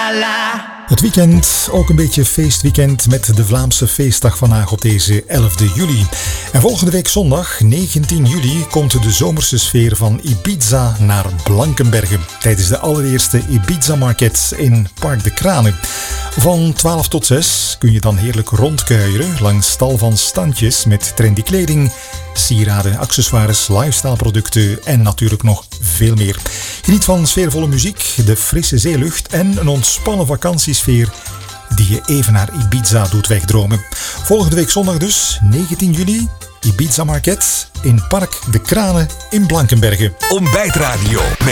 Het weekend, ook een beetje feestweekend met de Vlaamse feestdag vandaag op deze 11e juli. En volgende week zondag, 19 juli, komt de zomerse sfeer van Ibiza naar Blankenberge. Tijdens de allereerste Ibiza Market in Park de Kranen. Van 12 tot 6 kun je dan heerlijk rondkuieren langs tal van standjes met trendy kleding, sieraden, accessoires, lifestyle producten en natuurlijk nog veel meer. Geniet van sfeervolle muziek, de frisse zeelucht en een ontspannen vakantiesfeer die je even naar Ibiza doet wegdromen. Volgende week zondag dus, 19 juli, Ibiza Market in Park de Kranen in Blankenberge. Ontbijtradio.